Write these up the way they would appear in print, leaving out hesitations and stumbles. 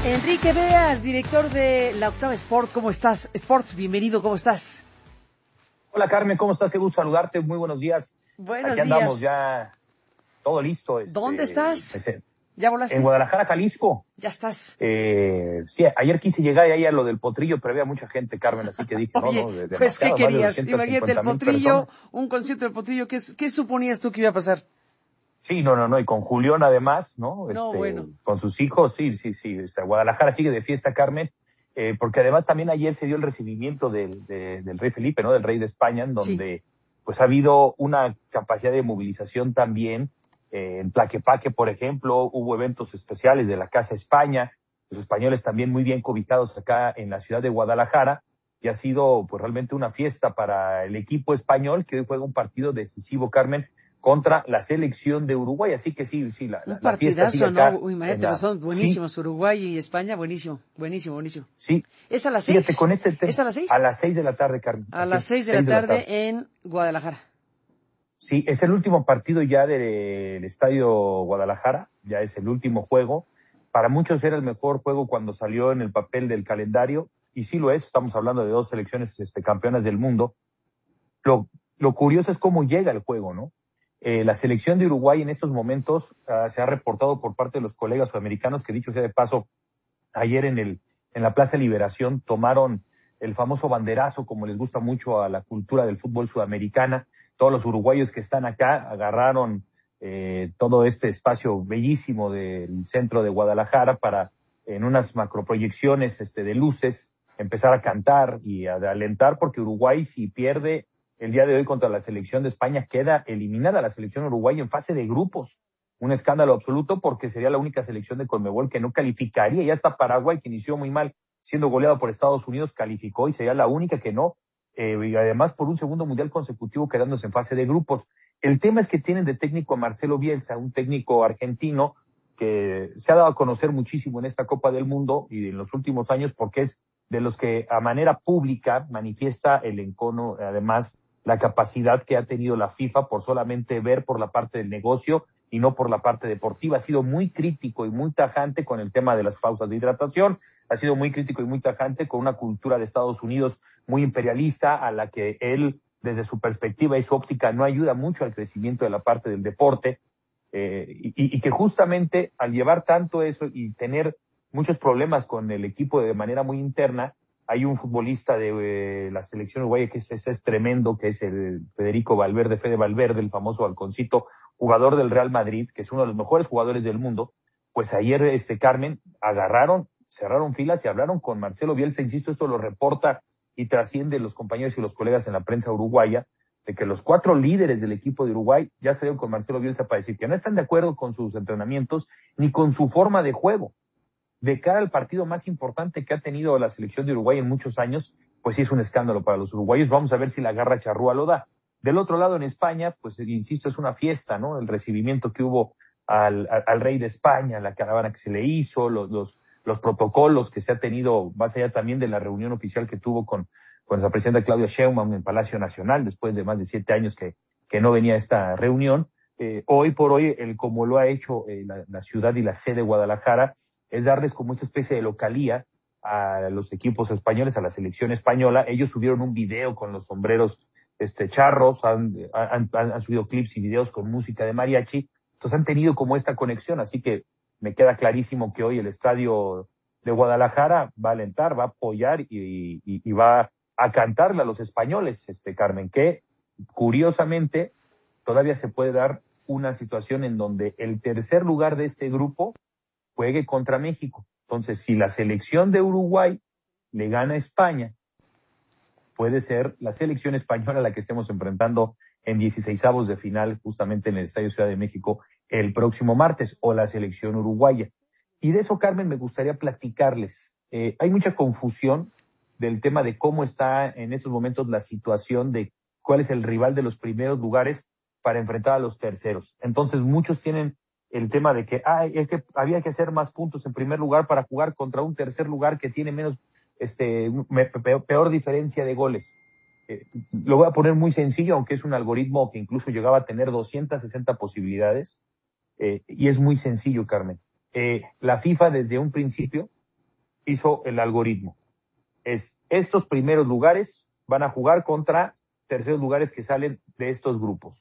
Enrique Veas, director de La Octava Sport, ¿cómo estás? Sports, bienvenido, ¿cómo estás? Hola Carmen, ¿cómo estás? Qué gusto saludarte, muy buenos días. Buenos Aquí días. andamos ya, todo listo. ¿Dónde estás? Pues, ¿Ya volaste? en Guadalajara, Jalisco. Ya estás. Sí, ayer quise llegar ahí a lo del potrillo, pero había mucha gente, Carmen, así que dije, Oye, pues ¿qué querías? Imagínate el potrillo, personas. un concierto del potrillo, ¿qué suponías tú que iba a pasar? Sí, no, y con Julián además, ¿no? No, bueno. Con sus hijos, sí. Guadalajara sigue de fiesta, Carmen, porque además también ayer se dio el recibimiento del rey Felipe, ¿no? Del rey de España, en donde pues ha habido una capacidad de movilización también. En Tlaquepaque, por ejemplo, hubo eventos especiales de la Casa España, los españoles también muy bien cobijados acá en la ciudad de Guadalajara, y ha sido pues realmente una fiesta para el equipo español, que hoy juega un partido decisivo, Carmen, contra la selección de Uruguay, así que sí, la fiesta sigue acá. ¿No? Imagínate, son buenísimos, Uruguay y España, buenísimo. Sí. ¿Es a las 6? Fíjate, con este tema. ¿Es a las 6? A las 6 de la tarde, Carmen. A las 6 de la tarde en Guadalajara. Sí, es el último partido ya del Estadio Guadalajara, ya es el último juego. Para muchos era el mejor juego cuando salió en el papel del calendario, y sí lo es, estamos hablando de dos selecciones campeonas del mundo. Lo curioso es cómo llega el juego, ¿no? La selección de Uruguay en estos momentos se ha reportado por parte de los colegas sudamericanos que, dicho sea de paso, ayer en la Plaza Liberación tomaron el famoso banderazo, como les gusta mucho a la cultura del fútbol sudamericana. Todos los uruguayos que están acá agarraron todo este espacio bellísimo del centro de Guadalajara para, en unas macroproyecciones de luces, empezar a cantar y a alentar, porque Uruguay, si pierde el día de hoy contra la selección de España, queda eliminada la selección uruguaya en fase de grupos. Un escándalo absoluto, porque sería la única selección de Conmebol que no calificaría. Ya hasta Paraguay, que inició muy mal siendo goleado por Estados Unidos, calificó, y sería la única que no, y además por un segundo mundial consecutivo quedándose en fase de grupos. El tema es que tienen de técnico a Marcelo Bielsa, un técnico argentino que se ha dado a conocer muchísimo en esta Copa del Mundo y en los últimos años, porque es de los que a manera pública manifiesta el encono, además la capacidad que ha tenido la FIFA por solamente ver por la parte del negocio y no por la parte deportiva. Ha sido muy crítico y muy tajante con el tema de las pausas de hidratación, ha sido muy crítico y muy tajante con una cultura de Estados Unidos muy imperialista, a la que él, desde su perspectiva y su óptica, no ayuda mucho al crecimiento de la parte del deporte, y que justamente al llevar tanto eso y tener muchos problemas con el equipo de manera muy interna, hay un futbolista de la selección uruguaya que es tremendo, que es el Federico Valverde, Fede Valverde, el famoso halconcito, jugador del Real Madrid, que es uno de los mejores jugadores del mundo. Pues ayer, Carmen, cerraron filas y hablaron con Marcelo Bielsa. Insisto, esto lo reporta y trasciende los compañeros y los colegas en la prensa uruguaya, de que los 4 líderes del equipo de Uruguay ya salieron con Marcelo Bielsa para decir que no están de acuerdo con sus entrenamientos ni con su forma de juego. De cara al partido más importante que ha tenido la selección de Uruguay en muchos años, pues sí es un escándalo para los uruguayos. Vamos a ver si la garra charrúa lo da. Del otro lado, en España, pues insisto, es una fiesta, ¿no? El recibimiento que hubo al rey de España, la caravana que se le hizo, los protocolos que se ha tenido, más allá también de la reunión oficial que tuvo con la presidenta Claudia Sheinbaum en Palacio Nacional, después de más de 7 años que no venía esta reunión. Hoy por hoy, como lo ha hecho la ciudad y la sede de Guadalajara, es darles como esta especie de localía a los equipos españoles, a la selección española. Ellos subieron un video con los sombreros charros, han subido clips y videos con música de mariachi, entonces han tenido como esta conexión, así que me queda clarísimo que hoy el estadio de Guadalajara va a alentar, va a apoyar y va a cantarle a los españoles, Carmen, que curiosamente todavía se puede dar una situación en donde el tercer lugar de este grupo juegue contra México. Entonces, si la selección de Uruguay le gana a España, puede ser la selección española la que estemos enfrentando en 16avos de final, justamente en el Estadio Ciudad de México, el próximo martes, o la selección uruguaya. Y de eso, Carmen, me gustaría platicarles. Hay mucha confusión del tema de cómo está en estos momentos la situación de cuál es el rival de los primeros lugares para enfrentar a los terceros. Entonces, muchos tienen el tema de que es que había que hacer más puntos en primer lugar para jugar contra un tercer lugar que tiene menos peor diferencia de goles. Lo voy a poner muy sencillo, aunque es un algoritmo que incluso llegaba a tener 260 posibilidades, y es muy sencillo, Carmen. La FIFA desde un principio hizo el algoritmo. Estos primeros lugares van a jugar contra terceros lugares que salen de estos grupos.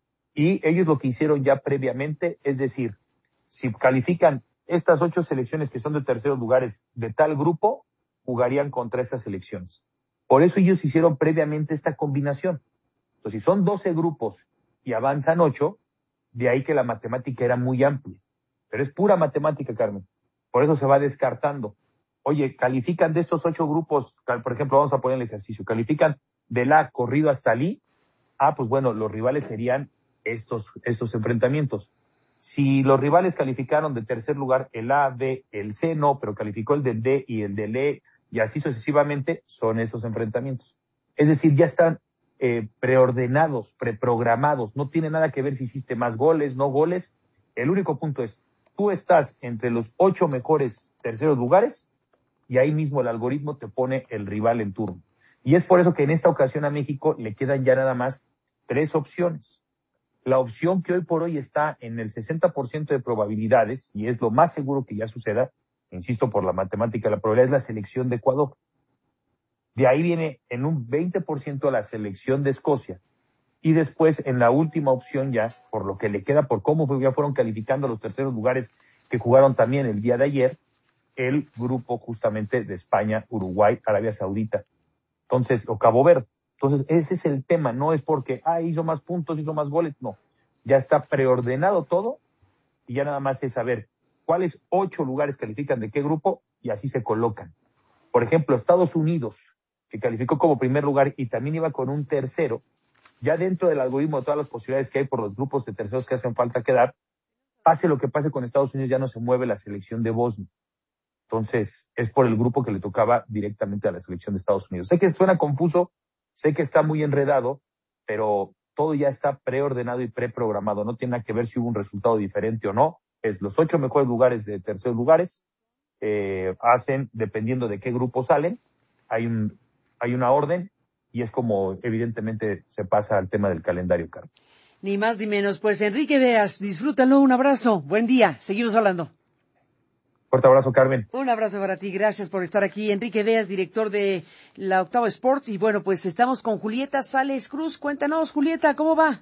Y ellos lo que hicieron ya previamente, es decir, si califican estas 8 selecciones que son de terceros lugares de tal grupo, jugarían contra estas selecciones. Por eso ellos hicieron previamente esta combinación. Entonces, si son 12 grupos y avanzan 8, de ahí que la matemática era muy amplia. Pero es pura matemática, Carmen. Por eso se va descartando. Oye, califican de estos 8 grupos, por ejemplo, vamos a poner el ejercicio, califican del A corrido hasta el I, pues bueno, los rivales serían estos enfrentamientos. Si los rivales calificaron de tercer lugar el A, B, el C no, pero calificó el del D y el del E, y así sucesivamente, son esos enfrentamientos. Es decir, ya están preordenados, preprogramados, no tiene nada que ver si hiciste más goles, no goles. El único punto es, tú estás entre los 8 mejores terceros lugares, y ahí mismo el algoritmo te pone el rival en turno. Y es por eso que en esta ocasión a México le quedan ya nada más 3 opciones. La opción que hoy por hoy está en el 60% de probabilidades, y es lo más seguro que ya suceda, insisto, por la matemática, la probabilidad es la selección de Ecuador. De ahí viene en un 20% la selección de Escocia. Y después, en la última opción ya, por lo que le queda, por cómo ya fueron calificando los terceros lugares que jugaron también el día de ayer, el grupo justamente de España, Uruguay, Arabia Saudita. Entonces, o Cabo Verde. Entonces, ese es el tema, no es porque, hizo más puntos, hizo más goles, no. Ya está preordenado todo y ya nada más es saber cuáles 8 lugares califican de qué grupo y así se colocan. Por ejemplo, Estados Unidos, que calificó como primer lugar y también iba con un tercero, ya dentro del algoritmo de todas las posibilidades que hay por los grupos de terceros que hacen falta quedar, pase lo que pase con Estados Unidos, ya no se mueve la selección de Bosnia. Entonces, es por el grupo que le tocaba directamente a la selección de Estados Unidos. Sé que suena confuso, sé que está muy enredado, pero todo ya está preordenado y preprogramado. No tiene nada que ver si hubo un resultado diferente o no. Es los 8 mejores lugares de terceros lugares, hacen, dependiendo de qué grupo salen, hay una orden, y es como evidentemente se pasa al tema del calendario, Carmen. Ni más ni menos. Pues Enrique Beas, disfrútalo, un abrazo, buen día, seguimos hablando. Fuerte abrazo, Carmen. Un abrazo para ti, gracias por estar aquí. Enrique Beas, director de la Octava Sports. Y bueno, pues estamos con Julieta Sales Cruz. Cuéntanos, Julieta, ¿cómo va?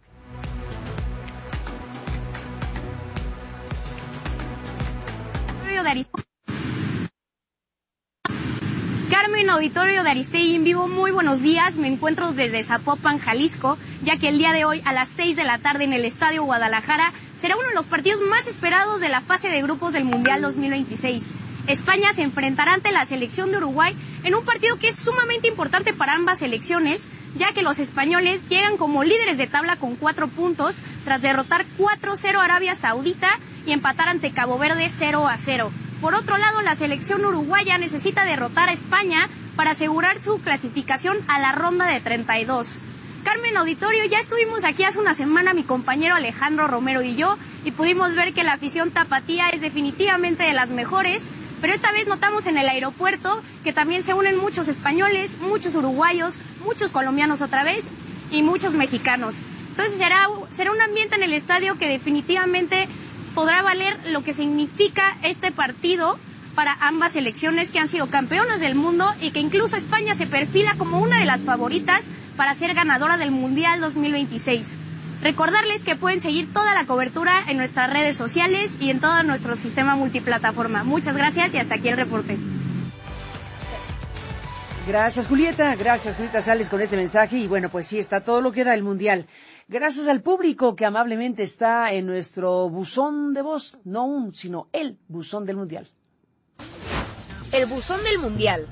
Carmen, auditorio de Aristegui en vivo, muy buenos días. Me encuentro desde Zapopan, Jalisco, ya que el día de hoy a las 6 de la tarde en el Estadio Guadalajara será uno de los partidos más esperados de la fase de grupos del Mundial 2026. España se enfrentará ante la selección de Uruguay en un partido que es sumamente importante para ambas selecciones, ya que los españoles llegan como líderes de tabla con 4 puntos tras derrotar 4-0 a Arabia Saudita y empatar ante Cabo Verde 0-0. Por otro lado, la selección uruguaya necesita derrotar a España para asegurar su clasificación a la ronda de 32. Carmen, auditorio, ya estuvimos aquí hace una semana mi compañero Alejandro Romero y yo, y pudimos ver que la afición tapatía es definitivamente de las mejores, pero esta vez notamos en el aeropuerto que también se unen muchos españoles, muchos uruguayos, muchos colombianos otra vez y muchos mexicanos. Entonces será un ambiente en el estadio que definitivamente podrá valer lo que significa este partido para ambas selecciones que han sido campeonas del mundo y que incluso España se perfila como una de las favoritas para ser ganadora del Mundial 2026. Recordarles que pueden seguir toda la cobertura en nuestras redes sociales y en todo nuestro sistema multiplataforma. Muchas gracias y hasta aquí el reporte. Gracias, Julieta. Gracias, Julieta Sales, con este mensaje. Y bueno, pues sí, está todo lo que da el Mundial. Gracias al público que amablemente está en nuestro buzón de voz. No un, sino el buzón del Mundial. El buzón del Mundial.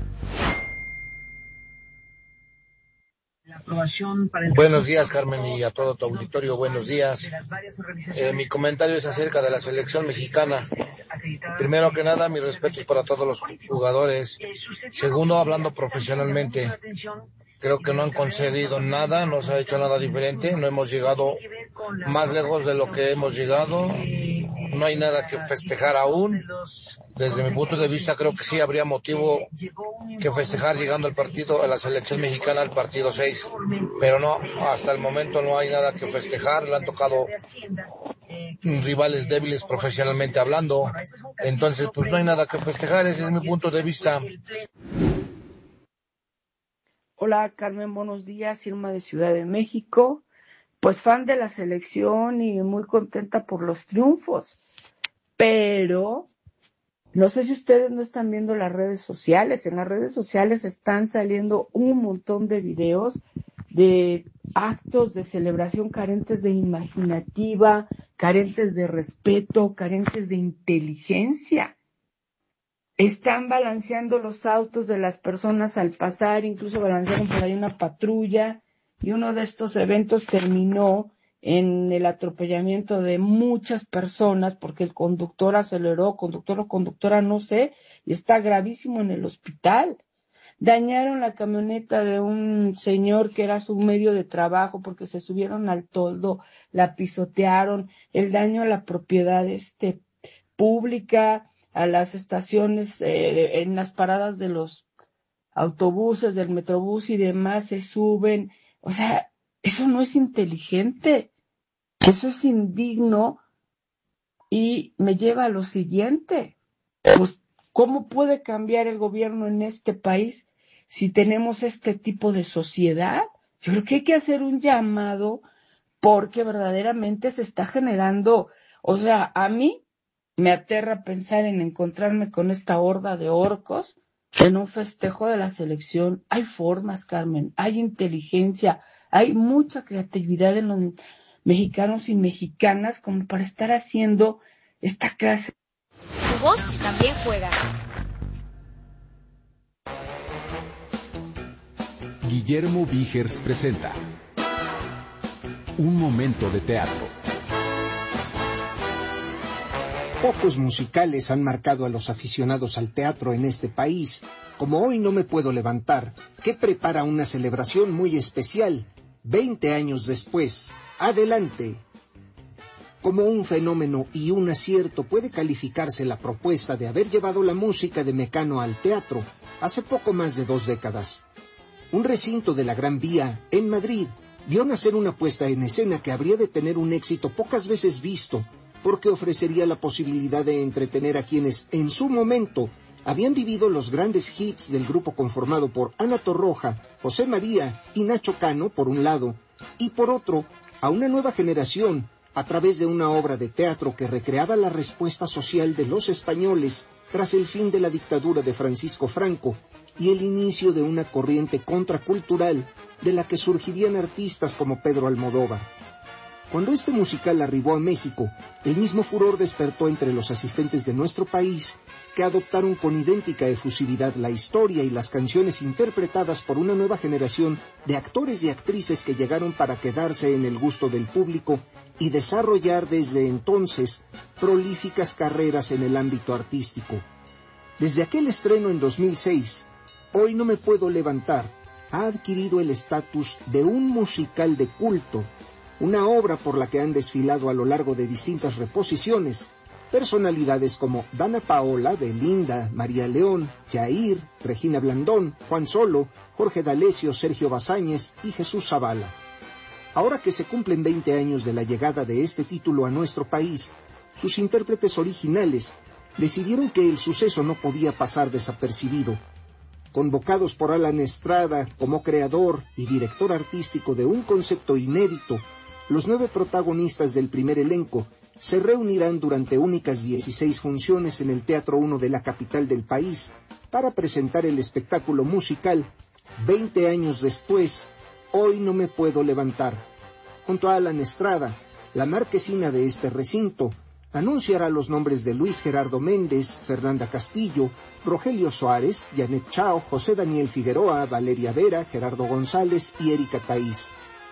Buenos días, Carmen, y a todo tu auditorio, buenos días. Mi comentario es acerca de la selección mexicana. Primero que nada, mis respetos para todos los jugadores. Segundo, hablando profesionalmente, creo que no han concedido nada, no se ha hecho nada diferente, no hemos llegado más lejos de lo que hemos llegado, no hay nada que festejar aún. Desde mi punto de vista, creo que sí habría motivo que festejar llegando al partido, a la selección mexicana al partido 6, pero no, hasta el momento no hay nada que festejar. Le han tocado rivales débiles profesionalmente hablando. Entonces, pues no hay nada que festejar, ese es mi punto de vista. Hola Carmen, buenos días, Irma de Ciudad de México. Pues fan de la selección y muy contenta por los triunfos. Pero no sé si ustedes no están viendo las redes sociales. En las redes sociales están saliendo un montón de videos de actos de celebración carentes de imaginativa, carentes de respeto, carentes de inteligencia. Están balanceando los autos de las personas al pasar, incluso balancearon por ahí una patrulla, y uno de estos eventos terminó en el atropellamiento de muchas personas porque el conductor aceleró, conductor o conductora, no sé, y está gravísimo en el hospital. Dañaron la camioneta de un señor que era su medio de trabajo porque se subieron al toldo, la pisotearon, el daño a la propiedad pública, a las estaciones, en las paradas de los autobuses, del metrobús y demás, se suben. O sea, eso no es inteligente, eso es indigno y me lleva a lo siguiente. Pues, ¿cómo puede cambiar el gobierno en este país si tenemos este tipo de sociedad? Yo creo que hay que hacer un llamado porque verdaderamente se está generando, o sea, a mí me aterra pensar en encontrarme con esta horda de orcos en un festejo de la selección. Hay formas, Carmen, hay inteligencia, hay mucha creatividad en los mexicanos y mexicanas como para estar haciendo esta clase. Tu voz también juega. Guillermo Vigers presenta Un momento de teatro. Pocos musicales han marcado a los aficionados al teatro en este país, como Hoy no me puedo levantar, que prepara una celebración muy especial, 20 años después. Adelante. Como un fenómeno y un acierto puede calificarse la propuesta de haber llevado la música de Mecano al teatro hace poco más de 2 décadas. Un recinto de la Gran Vía, en Madrid, vio nacer una puesta en escena que habría de tener un éxito pocas veces visto, porque ofrecería la posibilidad de entretener a quienes, en su momento, habían vivido los grandes hits del grupo conformado por Ana Torroja, José María y Nacho Cano, por un lado, y por otro, a una nueva generación, a través de una obra de teatro que recreaba la respuesta social de los españoles tras el fin de la dictadura de Francisco Franco y el inicio de una corriente contracultural de la que surgirían artistas como Pedro Almodóvar. Cuando este musical arribó a México, el mismo furor despertó entre los asistentes de nuestro país, que adoptaron con idéntica efusividad la historia y las canciones interpretadas por una nueva generación de actores y actrices que llegaron para quedarse en el gusto del público y desarrollar desde entonces prolíficas carreras en el ámbito artístico. Desde aquel estreno en 2006, Hoy no me puedo levantar ha adquirido el estatus de un musical de culto, una obra por la que han desfilado a lo largo de distintas reposiciones personalidades como Dana Paola, Belinda, María León, Jair, Regina Blandón, Juan Solo, Jorge D'Alessio, Sergio Bazáñez y Jesús Zavala. Ahora que se cumplen 20 años de la llegada de este título a nuestro país, sus intérpretes originales decidieron que el suceso no podía pasar desapercibido. Convocados por Alan Estrada como creador y director artístico de un concepto inédito, los 9 protagonistas del primer elenco se reunirán durante únicas 16 funciones en el Teatro 1 de la capital del país para presentar el espectáculo musical 20 años después, Hoy no me puedo levantar. Junto a Alan Estrada, la marquesina de este recinto anunciará los nombres de Luis Gerardo Méndez, Fernanda Castillo, Rogelio Suárez, Janet Chao, José Daniel Figueroa, Valeria Vera, Gerardo González y Erika Taís.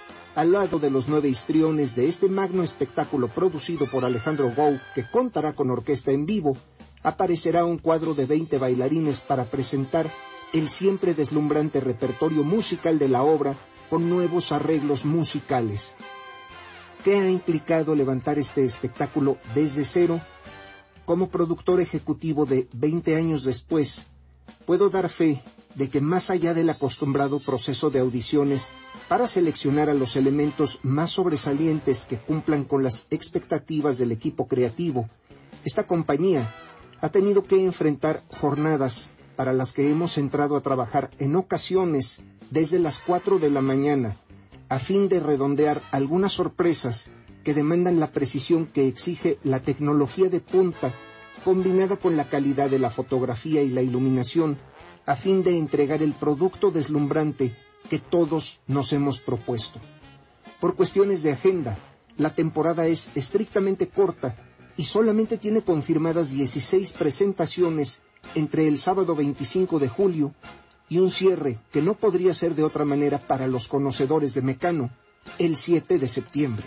Al lado de los 9 histriones de este magno espectáculo producido por Alejandro Gou, que contará con orquesta en vivo, aparecerá un cuadro de 20 bailarines para presentar el siempre deslumbrante repertorio musical de la obra con nuevos arreglos musicales. ¿Qué ha implicado levantar este espectáculo desde cero? Como productor ejecutivo de 20 años después, puedo dar fe de que más allá del acostumbrado proceso de audiciones para seleccionar a los elementos más sobresalientes que cumplan con las expectativas del equipo creativo, esta compañía ha tenido que enfrentar jornadas para las que hemos entrado a trabajar en ocasiones desde las 4 de la mañana, a fin de redondear algunas sorpresas que demandan la precisión que exige la tecnología de punta, combinada con la calidad de la fotografía y la iluminación, a fin de entregar el producto deslumbrante que todos nos hemos propuesto. Por cuestiones de agenda, la temporada es estrictamente corta y solamente tiene confirmadas 16 presentaciones entre el sábado 25 de julio y un cierre que no podría ser de otra manera para los conocedores de Mecano, el 7 de septiembre.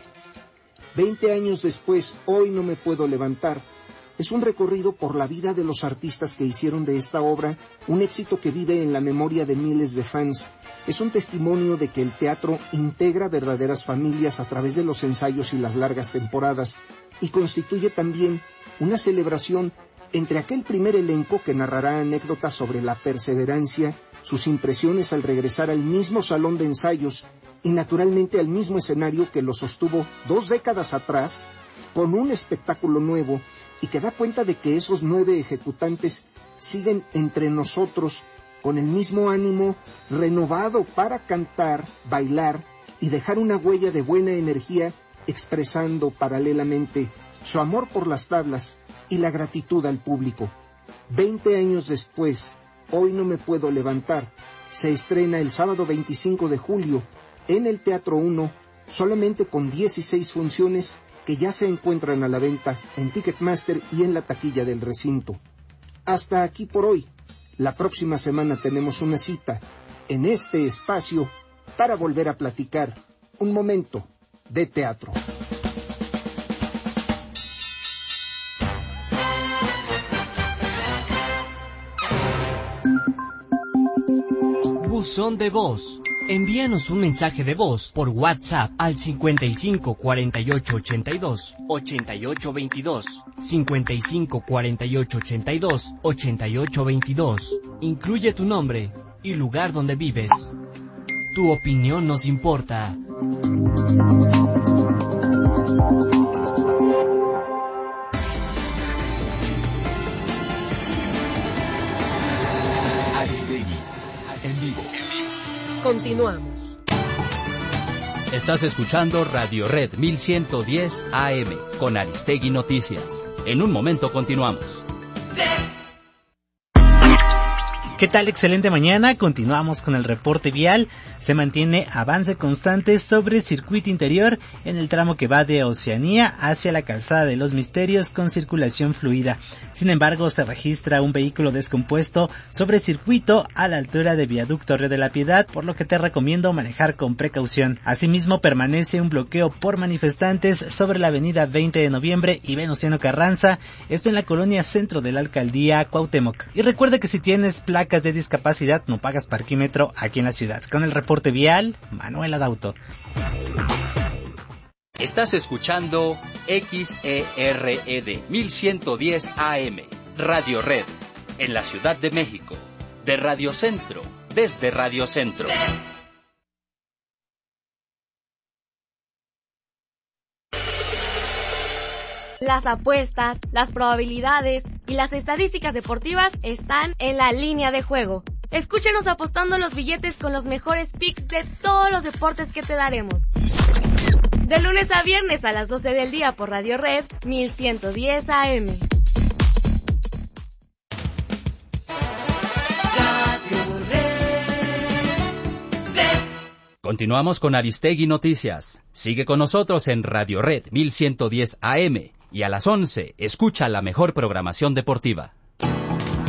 20 años después, Hoy no me puedo levantar, es un recorrido por la vida de los artistas que hicieron de esta obra un éxito que vive en la memoria de miles de fans. Es un testimonio de que el teatro integra verdaderas familias a través de los ensayos y las largas temporadas, y constituye también una celebración entre aquel primer elenco que narrará anécdotas sobre la perseverancia, sus impresiones al regresar al mismo salón de ensayos y naturalmente al mismo escenario que lo sostuvo 2 décadas atrás, con un espectáculo nuevo y que da cuenta de que esos 9 ejecutantes siguen entre nosotros con el mismo ánimo renovado para cantar, bailar y dejar una huella de buena energía, expresando paralelamente su amor por las tablas y la gratitud al público. 20 años después, Hoy no me puedo levantar, se estrena el sábado 25 de julio en el Teatro 1, solamente con 16 funciones que ya se encuentran a la venta en Ticketmaster y en la taquilla del recinto. Hasta aquí por hoy. La próxima semana tenemos una cita en este espacio para volver a platicar un momento de teatro. Buzón de voz. Envíanos un mensaje de voz por WhatsApp al 55 48 82 88 22, 55 48 82 88 22. Incluye tu nombre y lugar donde vives. Tu opinión nos importa. Aristegui, en vivo. Continuamos. Estás escuchando Radio Red 1110 AM con Aristegui Noticias. En un momento continuamos. ¿Qué tal? Excelente mañana. Continuamos con el reporte vial. Se mantiene avance constante sobre circuito interior en el tramo que va de Oceanía hacia la calzada de los Misterios con circulación fluida. Sin embargo, se registra un vehículo descompuesto sobre circuito a la altura de Viaducto Río de la Piedad, por lo que te recomiendo manejar con precaución. Asimismo, permanece un bloqueo por manifestantes sobre la avenida 20 de noviembre y Venustiano Carranza, esto en la colonia centro de la alcaldía Cuauhtémoc. Y recuerda que si tienes placas de discapacidad no pagas parquímetro aquí en la ciudad. Con el reporte vial, Manuel Adauto. Estás escuchando XERED 1110 AM, Radio Red, en la Ciudad de México, de Radio Centro, desde Radio Centro. Las apuestas, las probabilidades y las estadísticas deportivas están en La Línea de Juego. Escúchenos apostando los billetes con los mejores picks de todos los deportes que te daremos. De lunes a viernes a las 12 del día por Radio Red 1110 AM. Continuamos con Aristegui Noticias. Sigue con nosotros en Radio Red 1110 AM y a las 11 escucha la mejor programación deportiva.